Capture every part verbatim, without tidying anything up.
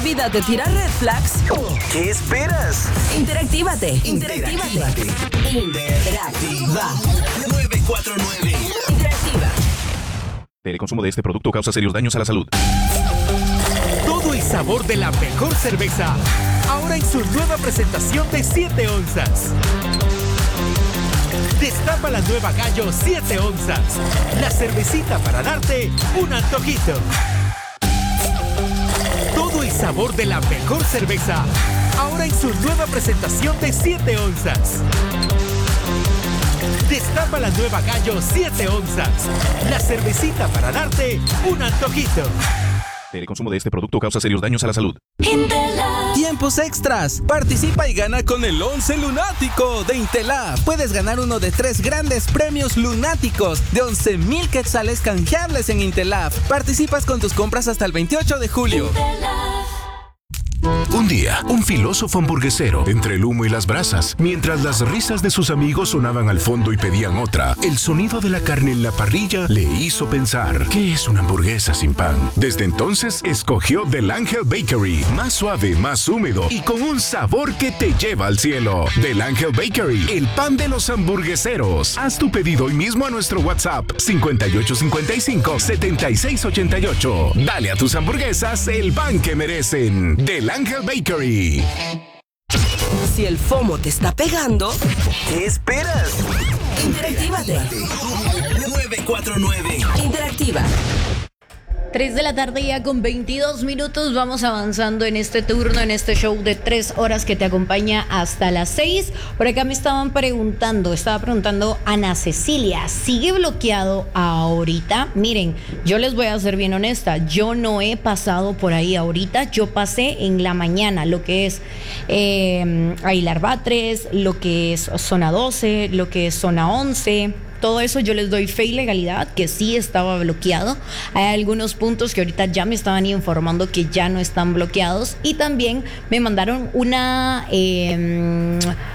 vida te tira red flags, ¿qué esperas? interactívate. Interactívate. Interactiva nueve cuatro nueve. Interactiva. El consumo de este producto causa serios daños a la salud. Todo el sabor de la mejor cerveza, ahora en su nueva presentación de siete onzas. Destapa la nueva Gallo siete onzas, la cervecita para darte un antojito. Todo el sabor de la mejor cerveza, ahora en su nueva presentación de siete onzas. Destapa la nueva Gallo siete onzas, la cervecita para darte un antojito. El consumo de este producto causa serios daños a la salud. Tiempos extras. Participa y gana con el once lunático de Intelab. Puedes ganar uno de tres grandes premios lunáticos de once mil quetzales canjeables en Intelab. Participas con tus compras hasta el veintiocho de julio. Un día, un filósofo hamburguesero, entre el humo y las brasas, mientras las risas de sus amigos sonaban al fondo y pedían otra, el sonido de la carne en la parrilla le hizo pensar, ¿qué es una hamburguesa sin pan? Desde entonces, escogió Del Ángel Bakery, más suave, más húmedo y con un sabor que te lleva al cielo. Del Ángel Bakery, el pan de los hamburgueseros. Haz tu pedido hoy mismo a nuestro WhatsApp, cincuenta y ocho cincuenta y cinco, setenta y seis ochenta y ocho. Dale a tus hamburguesas el pan que merecen. Del Ángel Bakery. Si el FOMO te está pegando, ¿qué esperas? interactívate. nueve cuatro nueve. Interactiva. tres de la tarde ya con veintidós minutos. Vamos avanzando en este turno, en este show de tres horas que te acompaña hasta las seis. Por acá me estaban preguntando, estaba preguntando Ana Cecilia, ¿sigue bloqueado ahorita? Miren, yo les voy a ser bien honesta, yo no he pasado por ahí ahorita, yo pasé en la mañana, lo que es eh, Aguilar Batres, lo que es zona doce, lo que es zona once. Todo eso yo les doy fe y legalidad que sí estaba bloqueado. Hay algunos puntos que ahorita ya me estaban informando que ya no están bloqueados. Y también me mandaron una... Eh,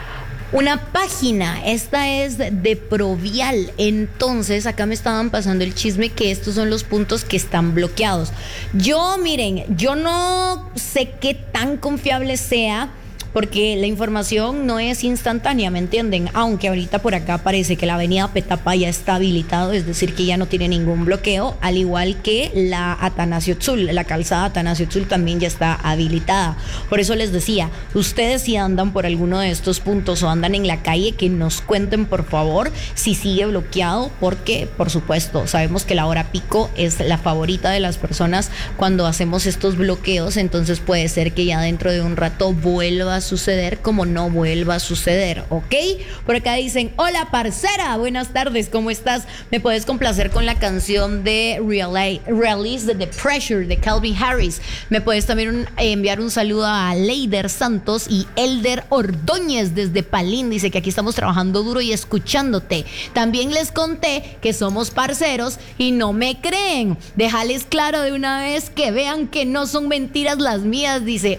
Una página, esta es de Provial. Entonces acá me estaban pasando el chisme que estos son los puntos que están bloqueados. Yo, miren, yo no sé qué tan confiable sea, porque la información no es instantánea, ¿me entienden? Aunque ahorita por acá parece que la avenida Petapa ya está habilitado, es decir, que ya no tiene ningún bloqueo, al igual que la Atanasio Tzul, la calzada Atanasio Tzul también ya está habilitada. Por eso les decía, ustedes si andan por alguno de estos puntos o andan en la calle, que nos cuenten por favor si sigue bloqueado, porque por supuesto sabemos que la hora pico es la favorita de las personas cuando hacemos estos bloqueos, entonces puede ser que ya dentro de un rato vuelva a suceder como no vuelva a suceder, ¿ok? Por acá dicen, hola parcera, buenas tardes, ¿cómo estás? ¿Me puedes complacer con la canción de Reali- Release the Pressure de Calvin Harris? ¿Me puedes también un, enviar un saludo a Leider Santos y Elder Ordóñez desde Palín? Dice que aquí estamos trabajando duro y escuchándote. También les conté que somos parceros y no me creen. Déjales claro de una vez que vean que no son mentiras las mías. Dice,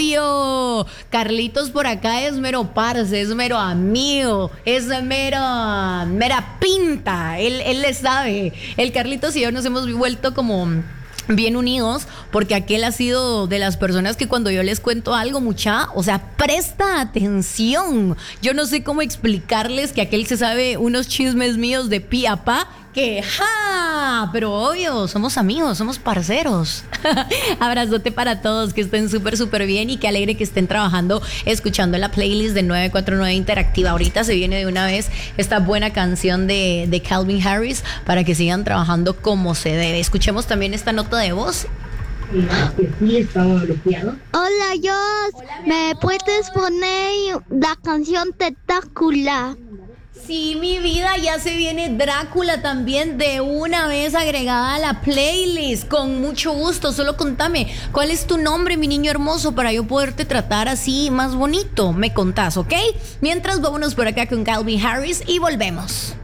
obvio, Carlitos por acá es mero parce, es mero amigo, es mero, mera pinta, él, él le sabe. El Carlitos y yo nos hemos vuelto como bien unidos, porque aquel ha sido de las personas que cuando yo les cuento algo, mucha, o sea, presta atención. Yo no sé cómo explicarles que aquel se sabe unos chismes míos de pi a pa, que ja, pero obvio, somos amigos, somos parceros. Abrazote para todos, que estén súper súper bien y qué alegre que estén trabajando, escuchando la playlist de nueve cuatro nueve Interactiva. Ahorita se viene de una vez esta buena canción de, de Calvin Harris para que sigan trabajando como se debe. Escuchemos también esta nota de voz. Hola, Jos, ¿me puedes poner la canción Tentácula? Sí, mi vida, ya se viene Drácula también de una vez agregada a la playlist. Con mucho gusto, solo contame, ¿cuál es tu nombre, mi niño hermoso, para yo poderte tratar así más bonito? Me contás, ¿ok? Mientras, vámonos por acá con Calvin Harris y volvemos.